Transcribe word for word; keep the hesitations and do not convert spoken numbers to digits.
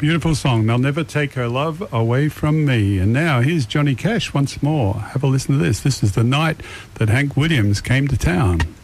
Beautiful song. They'll never take her love away from me. And now here's Johnny Cash once more. Have a listen to this. This is the night that Hank Williams came to town.